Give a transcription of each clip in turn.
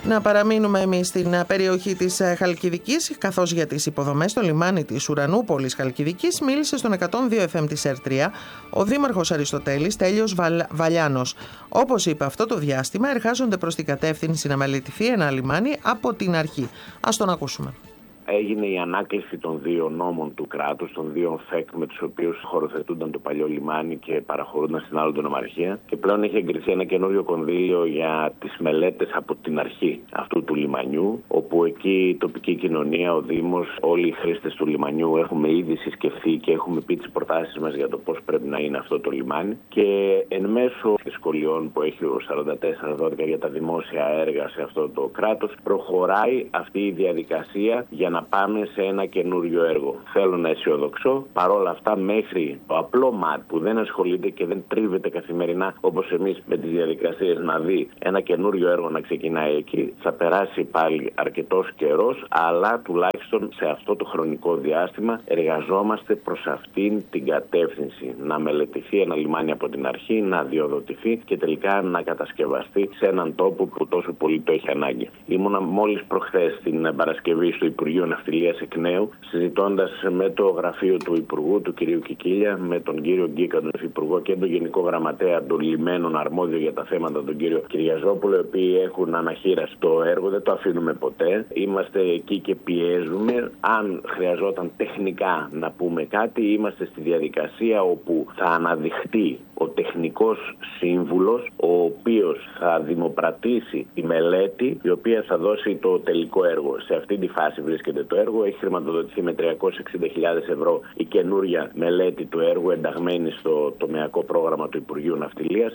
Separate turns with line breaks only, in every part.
Να παραμείνουμε εμείς στην περιοχή της Χαλκιδικής, καθώς για τις υποδομές στο λιμάνι της Ουρανούπολης Χαλκιδικής μίλησε στον 102 FM της ΕΡΤ3 ο Δήμαρχος Αριστοτέλης Τέλειος Βαλιάνος. Όπως είπε, αυτό το διάστημα εργάζονται προς την κατεύθυνση να μελετηθεί ένα λιμάνι από την αρχή. Ας τον ακούσουμε.
Έγινε η ανάκληση των δύο νόμων του κράτους, των δύο ΦΕΚ με τους οποίους χωροθετούνταν το παλιό λιμάνι και παραχωρούνταν στην άλλη νομαρχία. Και πλέον έχει εγκριθεί ένα καινούριο κονδύλιο για τις μελέτες από την αρχή αυτού του λιμανιού, όπου εκεί η τοπική κοινωνία, ο Δήμος, όλοι οι χρήστες του λιμανιού έχουμε ήδη συσκεφθεί και έχουμε πει τις προτάσεις μας για το πώς πρέπει να είναι αυτό το λιμάνι. Και εν μέσω δυσκολιών που έχει ο 44-12 για τα δημόσια έργα σε αυτό το κράτος, προχωράει αυτή η διαδικασία για να πάμε σε ένα καινούριο έργο. Θέλω να αισιοδοξώ. Παρόλα αυτά, μέχρι το απλό μάτι που δεν ασχολείται και δεν τρίβεται καθημερινά όπως εμείς με τις διαδικασίες να δει ένα καινούριο έργο να ξεκινάει εκεί, θα περάσει πάλι αρκετός καιρός, αλλά τουλάχιστον σε αυτό το χρονικό διάστημα εργαζόμαστε προς αυτήν την κατεύθυνση. Να μελετηθεί ένα λιμάνι από την αρχή, να διοδοτηθεί και τελικά να κατασκευαστεί σε έναν τόπο που τόσο πολύ το έχει ανάγκη. Ήμουνα μόλις προχθές την Παρασκευή στο Υπουργείο Ναυτιλίας εκ νέου, συζητώντας με το γραφείο του Υπουργού, του κ. Κικίλια, με τον κύριο Γκίκα, τον Υφυπουργό, και τον Γενικό Γραμματέα των Λιμένων αρμόδιο για τα θέματα, τον κύριο Κυριαζόπουλο, οι οποίοι έχουν αναχείραση το έργο, δεν το αφήνουμε ποτέ. Είμαστε εκεί και πιέζουμε. Αν χρειαζόταν τεχνικά να πούμε κάτι, είμαστε στη διαδικασία όπου θα αναδειχτεί ο τεχνικός σύμβουλος, ο οποίος θα δημοπρατήσει τη μελέτη, η οποία θα δώσει το τελικό έργο. Σε αυτή τη φάση βρίσκεται το έργο. Έχει χρηματοδοτηθεί με 360.000 ευρώ η καινούρια μελέτη του έργου, ενταγμένη στο τομεακό πρόγραμμα του Υπουργείου Ναυτιλίας.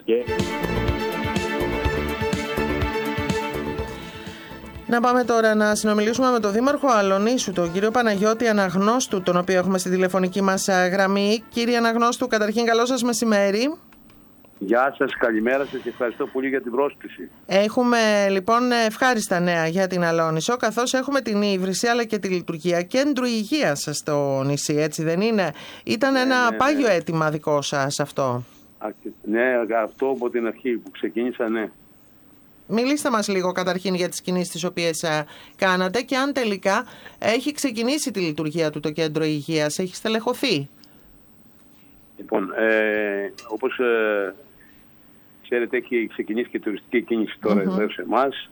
Να πάμε τώρα να συνομιλήσουμε με τον Δήμαρχο Αλονίσου, τον κύριο Παναγιώτη Αναγνώστου, τον οποίο έχουμε στη τηλεφωνική μας γραμμή. Κύριε Αναγνώστου, καταρχήν καλό σας μεσημέρι.
Γεια σας, καλημέρα σας και ευχαριστώ πολύ για την πρόσκληση.
Έχουμε λοιπόν ευχάριστα νέα για την Αλόνισο, καθώς έχουμε την ίδρυση αλλά και τη λειτουργία κέντρου υγείας στο νησί, έτσι δεν είναι? Ήταν ένα πάγιο αίτημα δικό σας αυτό?
Ναι, αυτό από την αρχή που ξεκίνησα, ναι.
Μιλήστε μας λίγο καταρχήν για τις κινήσεις τις οποίες κάνατε και αν τελικά έχει ξεκινήσει τη λειτουργία του το κέντρο υγείας, έχει στελεχωθεί.
Λοιπόν, όπως ξέρετε, έχει ξεκινήσει και τουριστική κίνηση τώρα εδώ σε εμάς.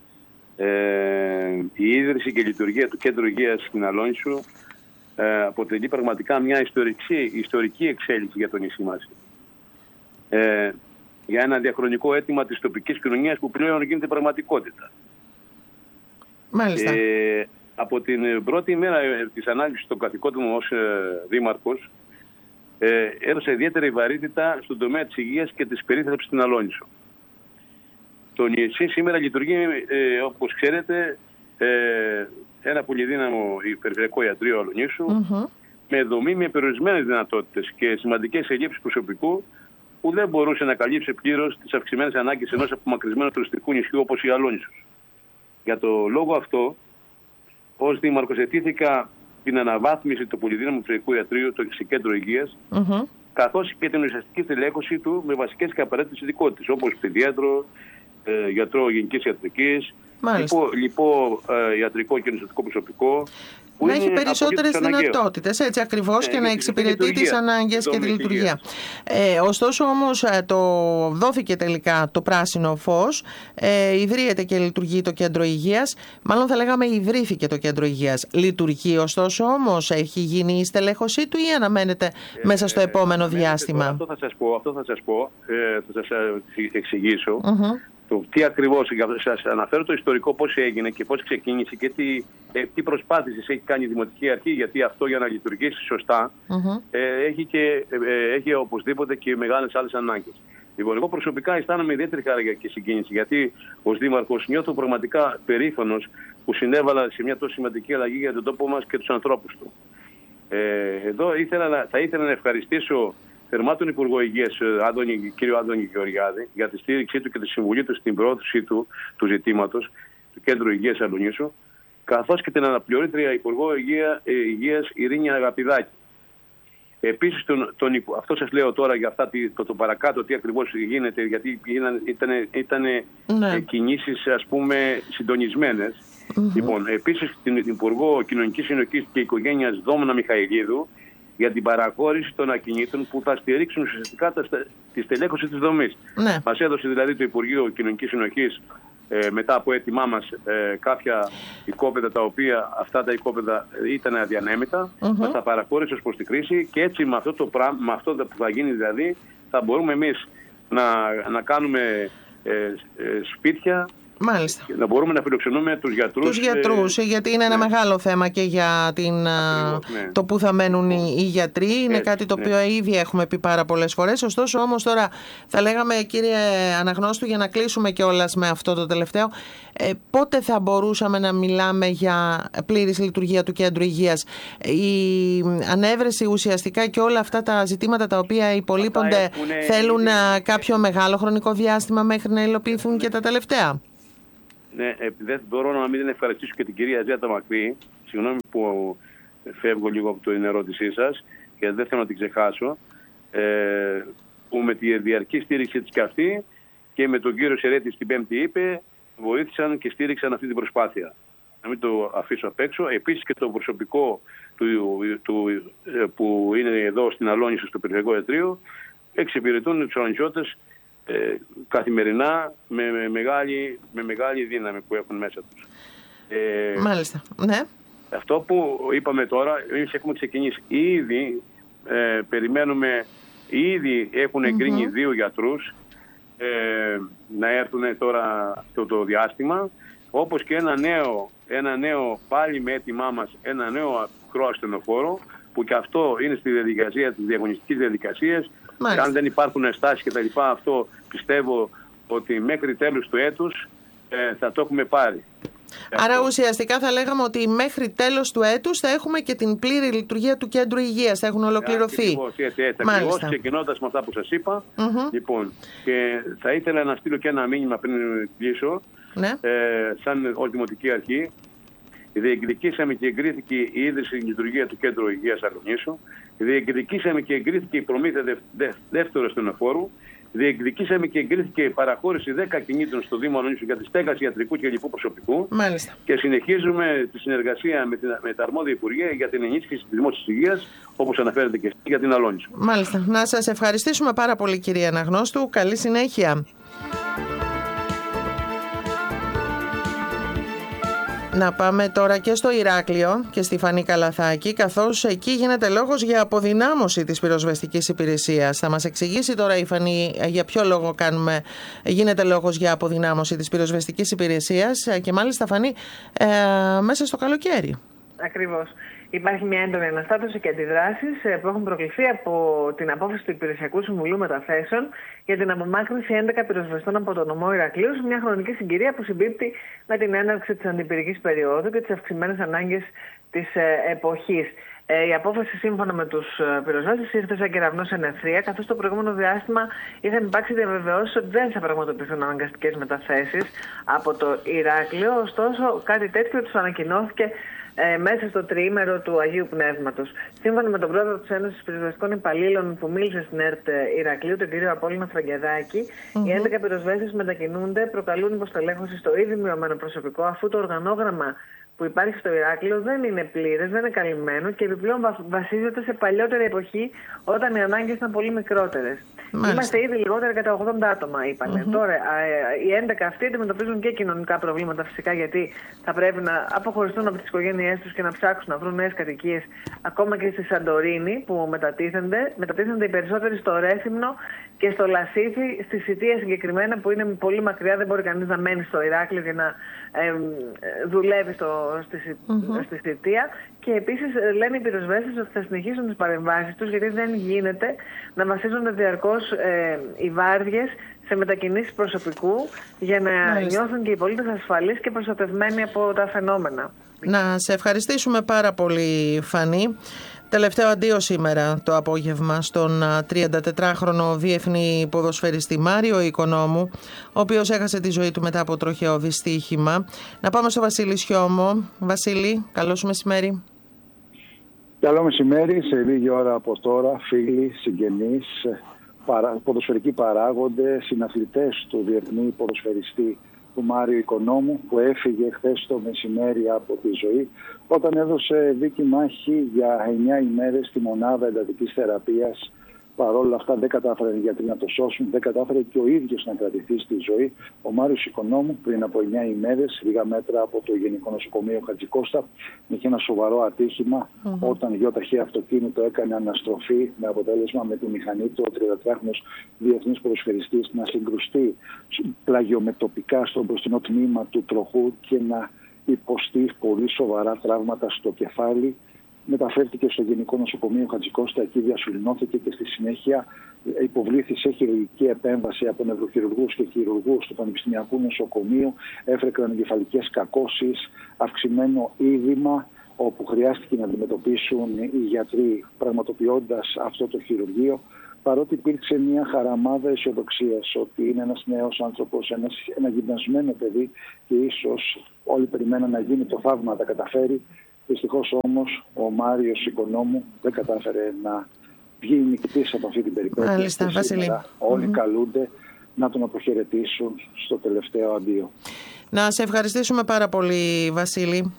Η ίδρυση και η λειτουργία του κέντρου υγείας στην Αλόνισο αποτελεί πραγματικά μια ιστορική εξέλιξη για το νησί μας. Για ένα διαχρονικό αίτημα της τοπικής κοινωνίας που πλέον γίνεται πραγματικότητα.
Μάλιστα.
Από την πρώτη μέρα της ανάλυσης των καθηκόντων μου ως δήμαρχος, έδωσε ιδιαίτερη βαρύτητα στον τομέα της υγείας και της περίθαλψης στην Αλόνισο. Το νησί σήμερα λειτουργεί, όπως ξέρετε, ένα πολυδύναμο περιφερειακό ιατρείο Αλονίσου, με δομή με περιορισμένες δυνατότητες και σημαντικές ελλείψεις προσωπικού, που δεν μπορούσε να καλύψει πλήρως τις αυξημένες ανάγκες ενός απομακρυσμένου τουριστικού νησιού όπως η Αλόνισος. Για το λόγο αυτό, ως δήμαρχος ετήθηκα την αναβάθμιση του πολυδύναμου περιφερειακού ιατρείου, το κέντρο υγείας, καθώς και την ουσιαστική στελέχωση του με βασικές και απαραίτητες ειδικότητες, όπως παιδιάτρο, γιατρό γενικής ιατρικής, ιατρικό και νοσηλευτικό προσωπικό.
Να έχει περισσότερες δυνατότητες, έτσι ακριβώς, και να εξυπηρετεί τις ανάγκες και τη λειτουργία. Ωστόσο όμως δόθηκε τελικά το πράσινο φως, ιδρύεται και λειτουργεί το κέντρο υγείας, μάλλον θα λέγαμε ιδρύθηκε το κέντρο υγείας. Λειτουργεί ωστόσο όμως, έχει γίνει η στελέχωσή του ή αναμένεται μέσα στο επόμενο διάστημα?
Αυτό θα σας εξηγήσω. Τι ακριβώς, σας αναφέρω το ιστορικό, πώς έγινε και πώς ξεκίνησε και τι προσπάθειες έχει κάνει η Δημοτική Αρχή, γιατί αυτό για να λειτουργήσει σωστά έχει οπωσδήποτε και μεγάλες άλλες ανάγκες. Λοιπόν, εγώ προσωπικά αισθάνομαι ιδιαίτερη χάρη και συγκίνηση, γιατί ως Δήμαρχος νιώθω πραγματικά περήφανος που συνέβαλα σε μια τόσο σημαντική αλλαγή για τον τόπο μας και τους ανθρώπους του. Εδώ θα ήθελα να ευχαριστήσω θερμά τον Υπουργό Υγείας, κύριο Άδωνη Γεωργιάδη, για τη στήριξή του και τη συμβουλή του στην προώθηση του ζητήματος του Κέντρου Υγείας Αλονίσου, καθώς και την αναπληρώτρια Υπουργό Υγείας Ειρήνη Αγαπηδάκη. Επίσης, αυτό σας λέω τώρα για αυτά το παρακάτω, τι ακριβώς γίνεται, γιατί ήταν κινήσεις, ας πούμε, συντονισμένες. Λοιπόν, επίσης, την Υπουργό Κοινωνικής Συνοχής και Οικογένειας Δόμνα Μιχαηλίδου για την παραχώρηση των ακινήτων που θα στηρίξουν ουσιαστικά τη στελέχωση της δομής. Ναι. Μας έδωσε δηλαδή το Υπουργείο Κοινωνικής Συνοχής μετά από έτοιμά μας κάποια οικόπεδα, τα οποία αυτά τα οικόπεδα ήταν αδιανέμητα, μας τα παραχώρησε ως προς τη κρίση, και έτσι με αυτό που θα γίνει δηλαδή θα μπορούμε εμείς να κάνουμε σπίτια.
Μάλιστα.
Να μπορούμε να φιλοξενούμε τους γιατρούς.
Τους γιατρούς, γιατί είναι ένα μεγάλο θέμα και για το που θα μένουν οι γιατροί. Είναι κάτι το οποίο ήδη έχουμε πει πάρα πολλές φορές. Ωστόσο, όμως, τώρα θα λέγαμε, κύριε Αναγνώστου, για να κλείσουμε κιόλας με αυτό το τελευταίο, πότε θα μπορούσαμε να μιλάμε για πλήρης λειτουργία του Κέντρου Υγείας? Η ανέβρεση ουσιαστικά και όλα αυτά τα ζητήματα τα οποία υπολείπονται θέλουν κάποιο μεγάλο χρονικό διάστημα μέχρι να υλοποιηθούν και τα τελευταία.
Ναι, δεν μπορώ να μην ευχαριστήσω και την κυρία Ζέτα Μακρύ. Συγγνώμη που φεύγω λίγο από την ερώτησή σας, γιατί δεν θέλω να την ξεχάσω. Που με τη διαρκή στήριξη της και αυτή και με τον κύριο Σερέτη στην Πέμπτη είπε, βοήθησαν και στήριξαν αυτή την προσπάθεια. Να μην το αφήσω απ' έξω. Επίσης και το προσωπικό που είναι εδώ στην Αλόνισο, στο Περιφερειακό Ιατρείο, εξυπηρετούν τους Αλονισιώτες καθημερινά με μεγάλη δύναμη που έχουν μέσα τους.
Μάλιστα, ναι.
Αυτό που είπαμε τώρα, εμείς έχουμε ξεκινήσει ήδη, περιμένουμε, ήδη έχουν εγκρίνει 2 γιατρούς να έρθουν τώρα αυτό το διάστημα, όπως και ένα νέο πάλι με έτοιμά μας, ένα νέο ακραίο ασθενοφόρο, που και αυτό είναι στη διαδικασία της διαγωνιστικής διαδικασίας. Αν δεν υπάρχουν στάσεις και τα λοιπά, αυτό πιστεύω ότι μέχρι τέλους του έτους θα το έχουμε πάρει.
Άρα ουσιαστικά θα λέγαμε ότι μέχρι τέλος του έτους θα έχουμε και την πλήρη λειτουργία του Κέντρου Υγείας, θα έχουν ολοκληρωθεί.
Ακριβώς, ξεκινώντας με αυτά που σας είπα. Λοιπόν, και θα ήθελα να στείλω και ένα μήνυμα πριν κλείσω, σαν ως Δημοτική Αρχή. Διεκδικήσαμε και εγκρίθηκε η ίδρυση λειτουργία του Κέντρου Υγείας Αλονίσου. Διεκδικήσαμε και εγκρίθηκε η προμήθεια δεύτερου ασθενοφόρου. Διεκδικήσαμε και εγκρίθηκε η παραχώρηση 10 κινήτων στο Δήμο Αλονίσου για τη στέγαση ιατρικού και λοιπού προσωπικού.
Μάλιστα.
Και συνεχίζουμε τη συνεργασία με τα αρμόδια Υπουργεία για την ενίσχυση της δημόσιας υγείας, όπως αναφέρεται και για την Αλόνισο.
Μάλιστα. Να σας ευχαριστήσουμε πάρα πολύ, κυρία Αναγνώστου. Καλή συνέχεια. Να πάμε τώρα και στο Ηράκλειο και στη Φανή Καλαθάκη, καθώς εκεί γίνεται λόγος για αποδυνάμωση της πυροσβεστικής υπηρεσίας. Θα μας εξηγήσει τώρα η Φανή για ποιο λόγο γίνεται λόγος για αποδυνάμωση της πυροσβεστικής υπηρεσίας, και μάλιστα, Φανή, μέσα στο καλοκαίρι.
Ακριβώς. Υπάρχει μια έντονη αναστάτωση και αντιδράσεις που έχουν προκληθεί από την απόφαση του Υπηρεσιακού Συμβουλίου Μεταθέσεων για την απομάκρυνση 11 πυροσβεστών από το νομό Ηρακλείου σε μια χρονική συγκυρία που συμπίπτει με την έναρξη της αντιπυρικής περίοδου και τις αυξημένες ανάγκες της εποχής. Η απόφαση, σύμφωνα με τους πυροσβέστες, ήρθε σαν κεραυνός εν ευθεία, καθώς το προηγούμενο διάστημα είχαν υπάρξει διαβεβαιώσεις ότι δεν θα πραγματοποιηθούν αναγκαστικές μεταθέσεις από το Ηράκλειο. Ωστόσο, κάτι τέτοιο τους ανακοινώθηκε μέσα στο τριήμερο του Αγίου Πνεύματος. Σύμφωνα με τον πρόεδρο της Ένωσης Πυροσβεστικών Υπαλλήλων που μίλησε στην ΕΡΤ Ηρακλείου, τον κύριο Απόλλωνα Φραγκεδάκη, οι 11 πυροσβέστες μετακινούνται, προκαλούν υποστελέχωση στο ήδη μειωμένο προσωπικό, αφού το οργανόγραμμα που υπάρχει στο Ηράκλειο δεν είναι πλήρες, δεν είναι καλυμμένο και επιπλέον βασίζεται σε παλιότερη εποχή όταν οι ανάγκες ήταν πολύ μικρότερες. Είμαστε ήδη λιγότερα κατά 80 άτομα, είπανε. Τώρα, οι 11 αυτοί αντιμετωπίζουν και κοινωνικά προβλήματα φυσικά, γιατί θα πρέπει να αποχωριστούν από τις οικογένειές τους και να ψάξουν να βρουν νέες κατοικίες, ακόμα και στη Σαντορίνη που μετατίθενται. Μετατίθενται οι περισσότεροι στο Ρέθυμνο και στο Λασίθι, στη Σιτία συγκεκριμένα, που είναι πολύ μακριά, δεν μπορεί κανείς να μένει στο Ηράκλειο και να δουλεύει στη Σιτία. Και επίσης λένε οι πυροσβέστες ότι θα συνεχίσουν τις παρεμβάσεις τους, γιατί δεν γίνεται να βασίζονται διαρκώς οι βάρδιες σε μετακινήσεις προσωπικού για να νιώθουν και οι πολίτες ασφαλείς και προστατευμένοι από τα φαινόμενα.
Να σε ευχαριστήσουμε πάρα πολύ, Φανή. Τελευταίο αντίο σήμερα το απόγευμα στον 34χρονο διεθνή ποδοσφαιριστή Μάριο Οικονόμου, ο οποίος έχασε τη ζωή του μετά από τροχαίο δυστύχημα. Να πάμε στο Βασίλη Σιώμο. Βασίλη, καλό σου μεσημέρι.
Καλό μεσημέρι. Σε λίγη ώρα από τώρα, φίλοι, συγγενείς, ποδοσφαιρικοί παράγοντες, συναθλητές του διεθνή ποδοσφαιριστή του Μάριο Οικονόμου, που έφυγε χθες το μεσημέρι από τη ζωή όταν έδωσε δίκη μάχη για 9 ημέρες στη μονάδα εντατικής θεραπείας. Παρ' όλα αυτά δεν κατάφεραν οι γιατροί να το σώσουν, δεν κατάφερε και ο ίδιος να κρατηθεί στη ζωή. Ο Μάριος Οικονόμου πριν από 9 ημέρες, λίγα μέτρα από το Γενικό Νοσοκομείο Χατζικώστα, είχε ένα σοβαρό ατύχημα όταν γιοταχή αυτοκίνητο έκανε αναστροφή, με αποτέλεσμα με τη μηχανή του ο 33χρονος διεθνής ποδοσφαιριστής να συγκρουστεί πλαγιομετωπικά στο μπροστινό τμήμα του τροχού και να υποστεί πολύ σοβαρά τραύματα στο κεφάλι. Μεταφέρθηκε στο Γενικό Νοσοκομείο Χατζικώστα, εκεί διασωληνώθηκε και στη συνέχεια υποβλήθη σε χειρουργική επέμβαση από νευροχειρουργούς και χειρουργούς του Πανεπιστημιακού Νοσοκομείου. Έφερε κρανιογκεφαλικές κακώσεις, αυξημένο είδημα, όπου χρειάστηκε να αντιμετωπίσουν οι γιατροί πραγματοποιώντας αυτό το χειρουργείο. Παρότι υπήρξε μια χαραμάδα αισιοδοξίας ότι είναι ένας νέος άνθρωπος, ένα γυμνασμένο παιδί και ίσως όλοι περιμέναν να γίνει το θαύμα, να τα καταφέρει. Δυστυχώς όμως ο Μάριος Οικονόμου δεν κατάφερε να βγει νικητής από αυτή την περιπέτεια.
Μάλιστα, Βασίλη.
Όλοι καλούνται να τον αποχαιρετήσουν στο τελευταίο αντίο.
Να σε ευχαριστήσουμε πάρα πολύ, Βασίλη.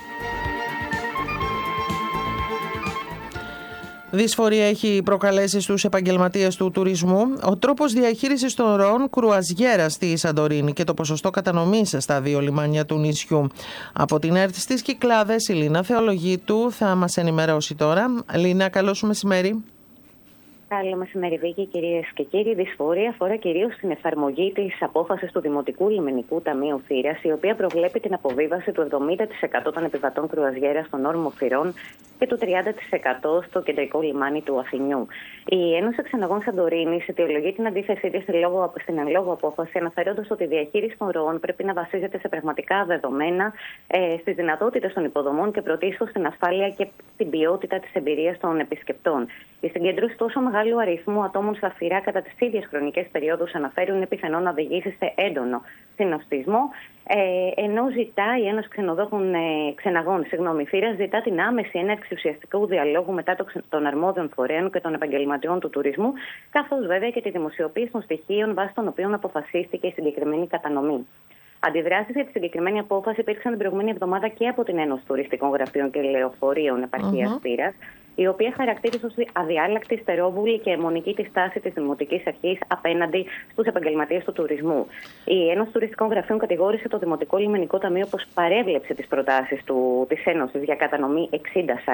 Δυσφορία έχει προκαλέσει στους επαγγελματίες του τουρισμού ο τρόπος διαχείρισης των ροών κρουαζιέρα στη Σαντορίνη και το ποσοστό κατανομής στα 2 λιμάνια του νησιού. Από την ΕΡΤ στις Κυκλάδες, η Λίνα Θεολογίτου θα μας ενημερώσει τώρα. Λίνα, καλό σου μεσημέρι.
Καλό μεσημέρι, Βίκη, κυρίες και κύριοι. Δυσφορία αφορά κυρίως στην εφαρμογή της απόφασης του Δημοτικού Λιμενικού Ταμείου Θήρας, η οποία προβλέπει την αποβίβαση του 70% των επιβατών κρουαζιέρα στον όρμο Θηρών και του 30% στο κεντρικό λιμάνι του Αθηνιού. Η Ένωση Ξεναγών Σαντορίνης αιτιολογεί την αντίθεσή της στην εν λόγω απόφαση, αναφέροντας ότι η διαχείριση των ροών πρέπει να βασίζεται σε πραγματικά δεδομένα, στις δυνατότητες των υποδομών και πρωτίστως στην ασφάλεια και την ποιότητα της εμπειρίας των επισκεπτών. Η συγκέντρωση τόσο μεγάλου αριθμού ατόμων στα φυρά κατά τις ίδιες χρονικές περιόδους, αναφέρουν, είναι πιθανό να οδηγήσει σε έντονο συνοστισμό. Ενώ ζητά η Ένωση Ξεναγών Θήρας ζητά την άμεση έναρξη ουσιαστικού διαλόγου μετά των αρμόδιων φορέων και των επαγγελματιών του τουρισμού, καθώς βέβαια και τη δημοσιοποίηση των στοιχείων βάσει των οποίων αποφασίστηκε η συγκεκριμένη κατανομή. Αντιδράσεις για τη συγκεκριμένη απόφαση υπήρξαν την προηγούμενη εβδομάδα και από την Ένωση Τουριστικών Γραφείων και Λεωφορείων Επαρχίας Θήρας, η οποία χαρακτήρισε ως αδιάλακτη, στερόβουλη και αιμονική τη στάση της Δημοτικής Αρχής απέναντι στους επαγγελματίες του τουρισμού. Η Ένωση Τουριστικών Γραφείων κατηγόρησε το Δημοτικό Λιμενικό Ταμείο πως παρέβλεψε τις προτάσεις της Ένωσης για κατανομή 60-40,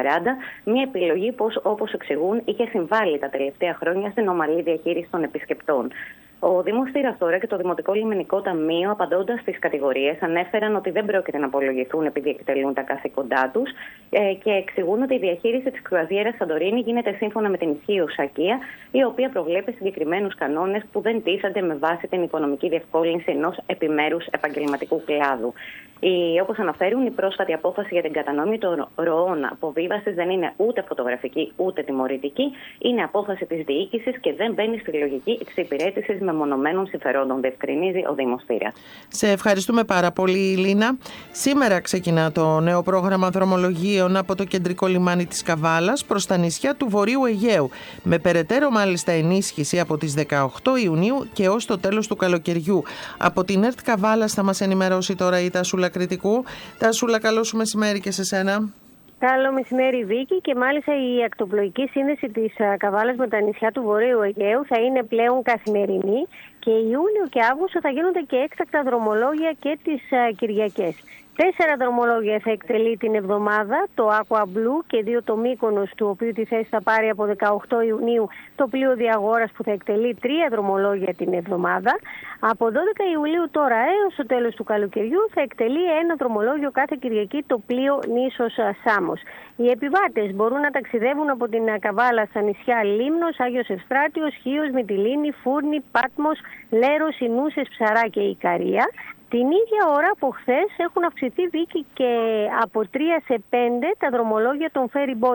μια επιλογή πως, όπως εξηγούν, είχε συμβάλει τα τελευταία χρόνια στην ομαλή διαχείριση των επισκεπτών. Ο Δήμος Θήρας τώρα και το Δημοτικό Λιμενικό Ταμείο, απαντώντας στις κατηγορίες, ανέφεραν ότι δεν πρόκειται να απολογηθούν επειδή εκτελούν τα καθήκοντά τους και εξηγούν ότι η διαχείριση της κρουαζιέρας Σαντορίνη γίνεται σύμφωνα με την ισχύουσα ΑΚΙΑ, η οποία προβλέπει συγκεκριμένους κανόνες που δεν τίσσανται με βάση την οικονομική διευκόλυνση ενός επιμέρους επαγγελματικού κλάδου. Όπως αναφέρουν, η πρόσφατη απόφαση για την κατανομή των ροών αποβίβασης δεν είναι ούτε φωτογραφική ούτε τιμωρητική. Είναι απόφαση της διοίκησης και δεν μπαίνει στη λογική εξυπηρέτησης μεμονωμένων συμφερόντων, διευκρινίζει ο Δήμος Θήρας.
Σε ευχαριστούμε πάρα πολύ, Λίνα. Σήμερα ξεκινά το νέο πρόγραμμα δρομολογίων από το κεντρικό λιμάνι της Καβάλας προς τα νησιά του Βορείου Αιγαίου, με περαιτέρω μάλιστα ενίσχυση από τις 18 Ιουνίου και ως το τέλος του καλοκαιριού. Από την ΕΡΤ Καβάλας θα μας ενημερώσει τώρα η Τασούλα Κρητικού. Τασούλα, καλό σου μεσημέρι και σε σένα.
Καλό μεσημέρι, Βίκη, και μάλιστα η ακτοπλοϊκή σύνδεση της Καβάλας με τα νησιά του Βορείου Αιγαίου θα είναι πλέον καθημερινή και Ιούλιο και Αύγουστο θα γίνονται και έκτακτα δρομολόγια και τις Κυριακές. 4 δρομολόγια θα εκτελεί την εβδομάδα, το Aqua Blue και 2 το Μύκονος, του οποίου τη θέση θα πάρει από 18 Ιουνίου το πλοίο Διαγόρας, που θα εκτελεί 3 δρομολόγια την εβδομάδα. Από 12 Ιουλίου τώρα έως το τέλος του καλοκαιριού θα εκτελεί 1 δρομολόγιο κάθε Κυριακή το πλοίο Νήσος Σάμος. Οι επιβάτες μπορούν να ταξιδεύουν από την Καβάλα στα νησιά Λίμνος, Άγιος Ευστράτιος, Χίος, Μυτιλήνη, Φούρνη, Πάτμος, Λέρος, Ινούσες, Ψαρά και Ικαρία. Την ίδια ώρα από χθες έχουν αυξηθεί, Βίκη, και από 3 σε 5 τα δρομολόγια των ferry boat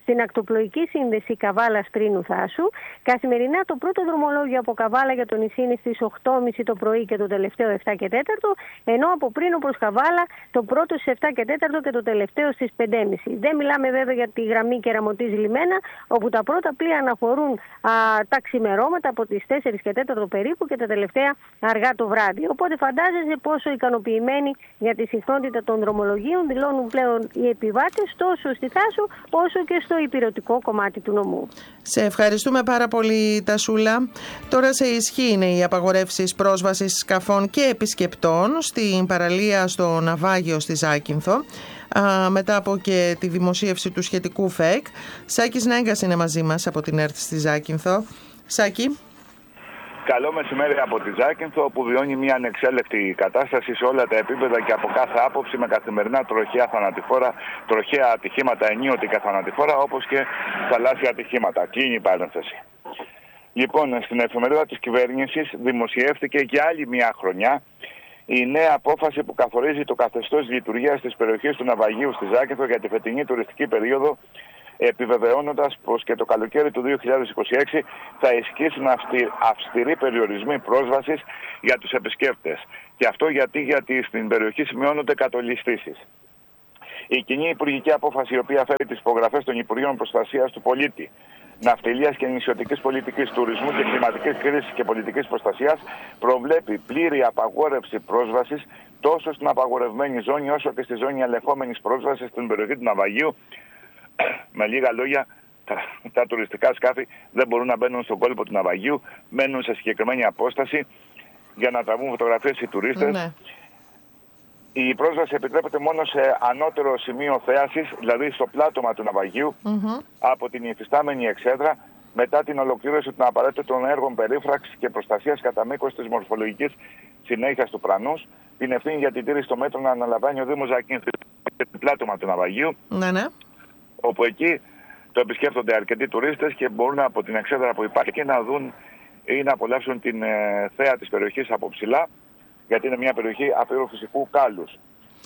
στην ακτοπλοϊκή σύνδεση Καβάλας Τρίνου Θάσου. Καθημερινά το πρώτο δρομολόγιο από Καβάλα για το νησί είναι στις 8.30 το πρωί και το τελευταίο 7 και 4, ενώ από Πρίνο προς Καβάλα το πρώτο στις 7 και 4 και το τελευταίο στις 5.30. Δεν μιλάμε βέβαια για τη γραμμή Κεραμωτής Λιμένα, όπου τα πρώτα πλοία αναφορούν τα ξημερώματα από τις 4 και 4 περίπου και τα τελευταία αργά το βράδυ. Οπότε φαντάζεσαι πόσο ικανοποιημένοι για τη συχνότητα των δρομολογίων δηλώνουν πλέον οι επιβάτες τόσο στη Θάσο όσο και στο ηπειρωτικό κομμάτι του νομού.
Σε ευχαριστούμε πάρα πολύ, Τασούλα. Τώρα σε ισχύ είναι οι απαγορεύσεις πρόσβασης σκαφών και επισκεπτών στην παραλία στο Ναυάγιο στη Ζάκυνθο, μετά από και τη δημοσίευση του σχετικού ΦΕΚ. Σάκης Νέγκας είναι μαζί μας από την ΕΡΤ στη Ζάκυνθο. Σάκη.
Καλό μεσημέρι από τη Ζάκυνθο, που βιώνει μια ανεξέλεκτη κατάσταση σε όλα τα επίπεδα και από κάθε άποψη, με καθημερινά τροχαία ατυχήματα ενίοτε θανατηφόρα, όπως και θαλάσσια ατυχήματα. Κλείνει η παρένθεση. Λοιπόν, στην εφημερίδα της κυβέρνησης δημοσιεύτηκε για άλλη μια χρονιά η νέα απόφαση που καθορίζει το καθεστώς λειτουργίας της περιοχής του Ναυαγίου στη Ζάκυνθο για τη φετινή τουριστική περίοδο, επιβεβαιώνοντας πως και το καλοκαίρι του 2026 θα ισχύσουν αυστηροί περιορισμοί πρόσβασης για τους επισκέπτες. Και αυτό γιατί στην περιοχή σημειώνονται κατολιστήσεις. Η κοινή υπουργική απόφαση, η οποία φέρει τις υπογραφές των Υπουργείων Προστασίας του Πολίτη, Ναυτιλίας και Νησιωτικής Πολιτικής, Τουρισμού και Κλιματικής Κρίσης και Πολιτικής Προστασίας, προβλέπει πλήρη απαγόρευση πρόσβασης τόσο στην απαγορευμένη ζώνη όσο και στη ζώνη ελεγχόμενης πρόσβασης στην περιοχή του Ναυαγίου. Με λίγα λόγια, τα τουριστικά σκάφη δεν μπορούν να μπαίνουν στον κόλπο του Ναυαγίου, μένουν σε συγκεκριμένη απόσταση για να τραβούν φωτογραφίες οι τουρίστες. Ναι. Η πρόσβαση επιτρέπεται μόνο σε ανώτερο σημείο θέασης, δηλαδή στο πλάτωμα του Ναυαγίου, από την υφιστάμενη εξέδρα, μετά την ολοκλήρωση των απαραίτητων έργων περίφραξης και προστασίας κατά μήκος της μορφολογικής συνέχειας του πρανούς. Την ευθύνη για την τήρηση των μέτρων αναλαμβάνει ο Δήμος Ζακύνθου και το πλάτωμα του Ναυαγίου. Ναι. Όπου εκεί το επισκέπτονται αρκετοί τουρίστες και μπορούν από την εξέδρα που υπάρχει να δουν ή να απολαύσουν την θέα της περιοχής από ψηλά, γιατί είναι μια περιοχή απείρου φυσικού κάλους.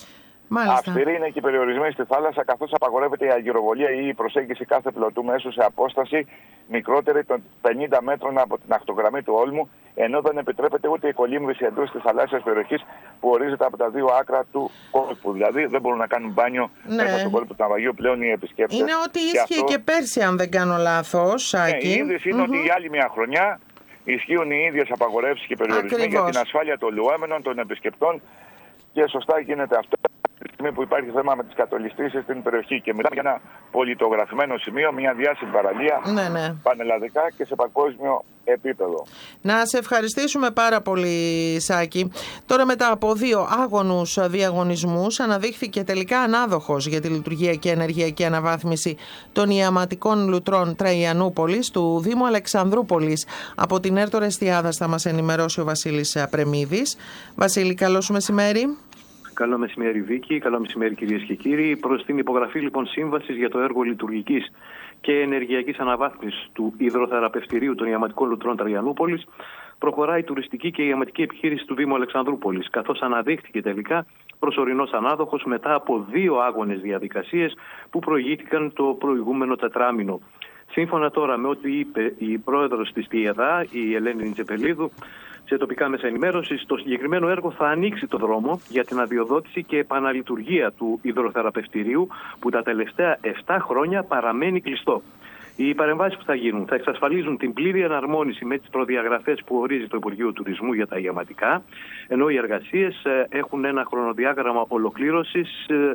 Αυστηροί είναι και οι περιορισμοί στη θάλασσα, καθώς απαγορεύεται η αγγυροβολία ή η προσέγγιση κάθε πλωτού μέσου σε απόσταση μικρότερη των 50 μέτρων από την ακτογραμμή του Όλμου, ενώ δεν επιτρέπεται ούτε η κολύμβηση εντός της θαλάσσιας περιοχής που ορίζεται από τα δύο άκρα του κόλπου. Δηλαδή δεν μπορούν να κάνουν μπάνιο μέσα στον κόλπο του Ναυαγίου πλέον οι επισκέπτες.
Είναι ό,τι ίσχυε και πέρσι, αν δεν κάνω λάθος, Σάκη.
Η είδηση είναι ότι για άλλη μια χρονιά ισχύουν οι ίδιες απαγορεύσεις και περιορισμοί για την ασφάλεια των λουόμενων, των επισκεπτών, και σωστά γίνεται αυτό τη στιγμή που υπάρχει θέμα με τις κατολιστήσεις στην περιοχή. Και μιλάμε για ένα πολιτογραφημένο σημείο, μια διάσημη παραλία, πανελλαδικά και σε παγκόσμιο επίπεδο.
Να σε ευχαριστήσουμε πάρα πολύ, Σάκη. Τώρα, μετά από 2 άγωνους διαγωνισμούς, αναδείχθηκε τελικά ανάδοχος για τη λειτουργία και ενεργειακή αναβάθμιση των ιαματικών λουτρών Τραϊανούπολης του Δήμου Αλεξανδρούπολης. Από την ΕΡΤ Εστιάδας θα μας ενημερώσει ο Βασίλης Πρεμίδης. Βασίλη, καλό σου μεσημέρι.
Καλό μεσημέρι, Βίκη. Καλό μεσημέρι, κυρίες και κύριοι. Προς την υπογραφή λοιπόν σύμβασης για το έργο λειτουργικής και ενεργειακής αναβάθμισης του υδροθεραπευτηρίου των ιαματικών λουτρών Τραϊανούπολης, προχωράει η τουριστική και η ιαματική επιχείρηση του Δήμου Αλεξανδρούπολης, καθώς αναδείχθηκε τελικά προσωρινός ανάδοχος μετά από 2 άγονες διαδικασίες που προηγήθηκαν το προηγούμενο τετράμινο. Σύμφωνα τώρα με ό,τι είπε η πρόεδρος της ΤΙΕΔΑ, η Ελένη Νιτζεπελίδου, σε τοπικά μέσα ενημέρωσης, το συγκεκριμένο έργο θα ανοίξει το δρόμο για την αδειοδότηση και επαναλειτουργία του υδροθεραπευτηρίου που τα τελευταία 7 χρόνια παραμένει κλειστό. Οι παρεμβάσεις που θα γίνουν θα εξασφαλίζουν την πλήρη εναρμόνιση με τις προδιαγραφές που ορίζει το Υπουργείο Τουρισμού για τα ιαματικά, ενώ οι εργασίες έχουν ένα χρονοδιάγραμμα ολοκλήρωσης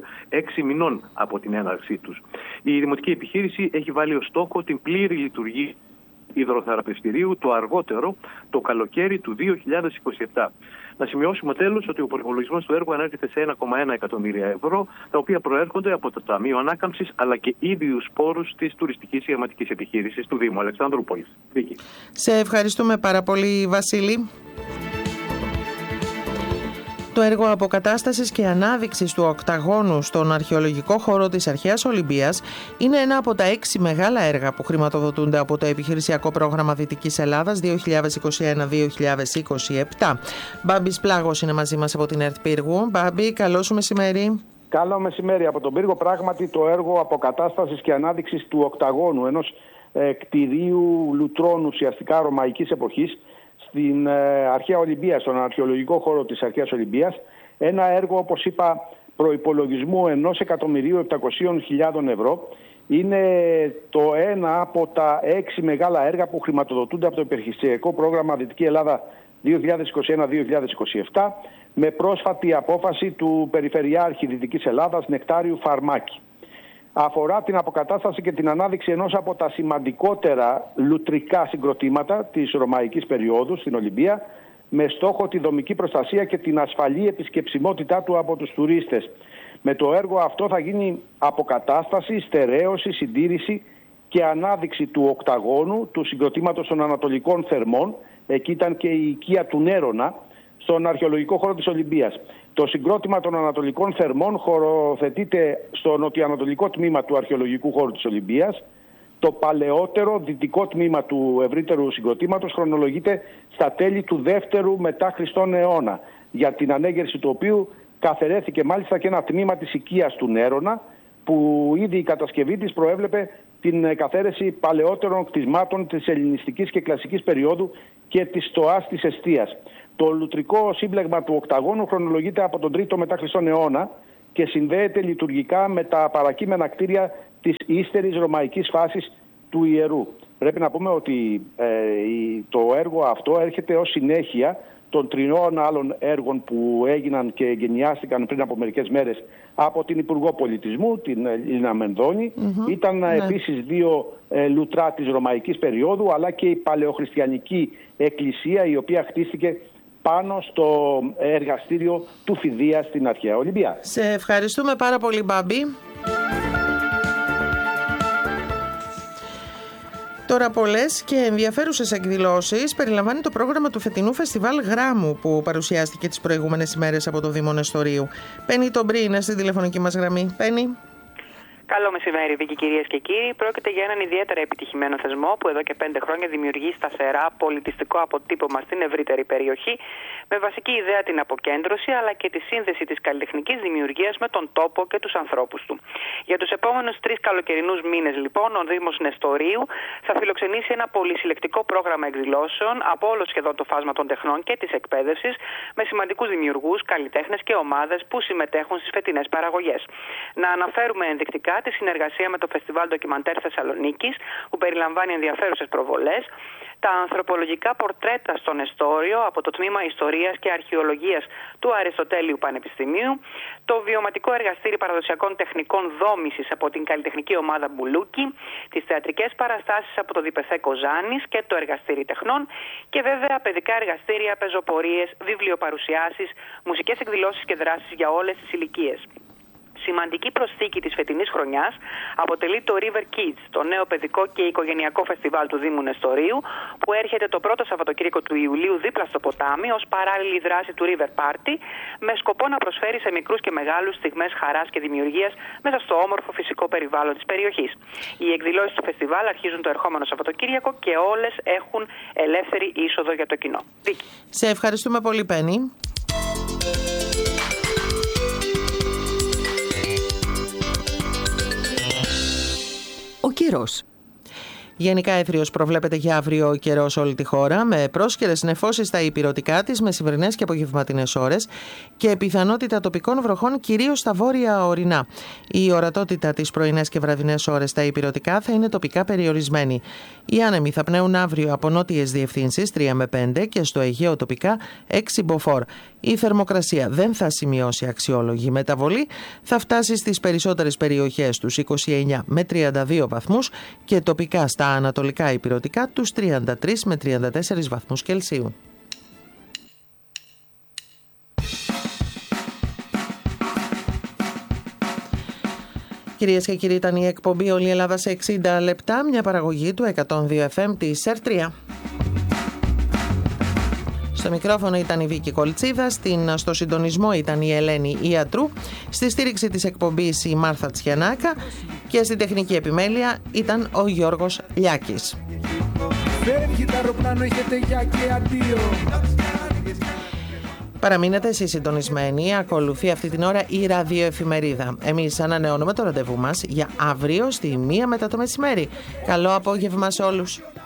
6 μηνών από την έναρξή τους. Η δημοτική επιχείρηση έχει βάλει ως στόχο την πλήρη λειτουργία υδροθεραπευτηρίου το αργότερο το καλοκαίρι του 2027. Να σημειώσουμε τέλος ότι ο προϋπολογισμός του έργου ανέρχεται σε 1,1 εκατομμύρια ευρώ, τα οποία προέρχονται από το Ταμείο Ανάκαμψης αλλά και ίδιους πόρους της τουριστικής ιαματικής επιχείρησης του Δήμου Αλεξανδρούπολης.
Σε ευχαριστούμε πάρα πολύ, Βασίλη. Το έργο αποκατάστασης και ανάδειξης του οκταγώνου στον αρχαιολογικό χώρο της Αρχαίας Ολυμπίας είναι ένα από τα 6 μεγάλα έργα που χρηματοδοτούνται από το επιχειρησιακό πρόγραμμα Δυτικής Ελλάδας 2021-2027. Μπάμπης Πλάγος είναι μαζί μας από την ΕΡΤ Πύργου. Μπάμπη, καλό σου μεσημέρι.
Καλό μεσημέρι από τον Πύργο. Πράγματι, το έργο αποκατάστασης και ανάδειξης του οκταγώνου, ενός κτηρίου λουτρών ουσιαστικά ρωμαϊκής εποχής, στην αρχαία Ολυμπία, στον αρχαιολογικό χώρο της αρχαίας Ολυμπίας. Ένα έργο, όπως είπα, προϋπολογισμού 1.700.000 ευρώ. Είναι το ένα από τα 6 μεγάλα έργα που χρηματοδοτούνται από το υπερχιστιακό πρόγραμμα Δυτική Ελλάδα 2021-2027, με πρόσφατη απόφαση του Περιφερειάρχη Δυτικής Ελλάδας Νεκτάριου Φαρμάκη. Αφορά την αποκατάσταση και την ανάδειξη ενός από τα σημαντικότερα λουτρικά συγκροτήματα της ρωμαϊκής περίοδου στην Ολυμπία, με στόχο τη δομική προστασία και την ασφαλή επισκεψιμότητά του από τους τουρίστες. Με το έργο αυτό θα γίνει αποκατάσταση, στερέωση, συντήρηση και ανάδειξη του οκταγώνου, του συγκροτήματος των Ανατολικών Θερμών. Εκεί ήταν και η οικία του Νέρονα, στον αρχαιολογικό χώρο της Ολυμπίας. Το συγκρότημα των Ανατολικών Θερμών χωροθετείται στο νοτιοανατολικό τμήμα του αρχαιολογικού χώρου της Ολυμπίας. Το παλαιότερο δυτικό τμήμα του ευρύτερου συγκροτήματος χρονολογείται στα τέλη του 2ου μετά Χριστόν αιώνα, για την ανέγερση του οποίου καθαιρέθηκε μάλιστα και ένα τμήμα της οικίας του Νέρονα, που ήδη η κατασκευή της προέβλεπε την καθαίρεση παλαιότερων κτισμάτων της ελληνιστικής και κλασικής περίοδου και της στοάς της εστίας. Το λουτρικό σύμπλεγμα του οκταγώνου χρονολογείται από τον 3ο μετά Χριστόν αιώνα και συνδέεται λειτουργικά με τα παρακείμενα κτίρια της ύστερης ρωμαϊκής φάσης του ιερού. Πρέπει να πούμε ότι το έργο αυτό έρχεται ως συνέχεια των 3 άλλων έργων που έγιναν και εγκαινιάστηκαν πριν από μερικές μέρες από την Υπουργό Πολιτισμού, την Λίνα Μενδώνη. Ήταν επίσης 2 λουτρά της ρωμαϊκής περίοδου, αλλά και η παλαιοχριστιανική εκκλησία, η οποία χτίστηκε πάνω στο εργαστήριο του Φιδία στην αρχαία Ολυμπία.
Σε ευχαριστούμε πάρα πολύ, Μπάμπη. Τώρα, πολλές και ενδιαφέρουσες εκδηλώσεις περιλαμβάνει το πρόγραμμα του φετινού Φεστιβάλ Γράμμου, που παρουσιάστηκε τις προηγούμενες ημέρες από το Δήμο Νεστορίου. Πέννη Τομπρή είναι στη τηλεφωνική μας γραμμή. Πέννη.
Καλό μεσημέρι, Βίκη, κυρίες και κύριοι. Πρόκειται για έναν ιδιαίτερα επιτυχημένο θεσμό που εδώ και 5 χρόνια δημιουργεί σταθερά πολιτιστικό αποτύπωμα στην ευρύτερη περιοχή, με βασική ιδέα την αποκέντρωση αλλά και τη σύνδεση της καλλιτεχνικής δημιουργίας με τον τόπο και τους ανθρώπους του. Για τους επόμενους 3 καλοκαιρινούς μήνες, λοιπόν, ο Δήμος Νεστορίου θα φιλοξενήσει ένα πολυσυλλεκτικό πρόγραμμα εκδηλώσεων από όλο σχεδόν το φάσμα των τεχνών και της εκπαίδευσης, με σημαντικούς δημιουργούς, καλλιτέχνες και ομάδες που συμμετέχουν στις φετινές παραγωγές. Να αναφέρουμε ενδεικτικά τη συνεργασία με το Φεστιβάλ Ντοκιμαντέρ Θεσσαλονίκης, που περιλαμβάνει ενδιαφέρουσες προβολές, τα ανθρωπολογικά πορτρέτα στο Νεστόριο από το Τμήμα Ιστορίας και Αρχαιολογίας του Αριστοτέλειου Πανεπιστημίου, το βιωματικό εργαστήρι παραδοσιακών τεχνικών δόμησης από την καλλιτεχνική ομάδα Μπουλούκι, τις θεατρικές παραστάσεις από το Διπεθέ Κοζάνης και το εργαστήρι τεχνών και βέβαια παιδικά εργαστήρια, πεζοπορίες, βιβλιοπαρουσιάσεις, μουσικές εκδηλώσεις και δράσεις για όλες τις ηλικίες. Σημαντική προσθήκη της φετινής χρονιάς αποτελεί το River Kids, το νέο παιδικό και οικογενειακό φεστιβάλ του Δήμου Νεστορίου, που έρχεται το πρώτο Σαββατοκύριακο του Ιουλίου δίπλα στο ποτάμι ως παράλληλη δράση του River Party, με σκοπό να προσφέρει σε μικρούς και μεγάλους στιγμές χαράς και δημιουργίας μέσα στο όμορφο φυσικό περιβάλλον της περιοχής. Οι εκδηλώσεις του φεστιβάλ αρχίζουν το ερχόμενο Σαββατοκύριακο και όλες έχουν ελεύθερη είσοδο για το κοινό. Βίκη.
Σε ευχαριστούμε πολύ, Πέννη.
Ο καιρός.
Γενικά έθριος προβλέπεται για αύριο καιρό σε όλη τη χώρα, με πρόσκαιρες νεφώσεις στα ηπειρωτικά της μεσημβρινές και απογευματινές ώρες και πιθανότητα τοπικών βροχών κυρίως στα βόρεια ορεινά. Η ορατότητα τις πρωινές και βραδινές ώρες στα ηπειρωτικά θα είναι τοπικά περιορισμένη. Οι άνεμοι θα πνέουν αύριο από νότιες διευθύνσεις 3 με 5 και στο Αιγαίο τοπικά 6 μποφόρ. Η θερμοκρασία δεν θα σημειώσει αξιόλογη μεταβολή, θα φτάσει στις περισσότερες περιοχές τους 29 με 32 βαθμούς και τοπικά στα ανατολικά ηπειρωτικά τους 33 με 34 βαθμούς Κελσίου. Κυρίες και κύριοι, ήταν η εκπομπή Όλη η Ελλάδα σε 60 λεπτά, μια παραγωγή του 102 FM της ΣΕΡ3. Στο μικρόφωνο ήταν η Βίκη Κολτσίδα, στο συντονισμό ήταν η Ελένη Ιατρού, στη στήριξη της εκπομπής η Μάρθα Τσιανάκα και στην τεχνική επιμέλεια ήταν ο Γιώργος Λιάκης. Παραμείνετε εσείς συντονισμένοι. Ακολουθεί αυτή την ώρα η ραδιοεφημερίδα. Εμείς ανανεώνουμε το ραντεβού μας για αύριο στη 1 μετά το μεσημέρι. Καλό απόγευμα σε όλους.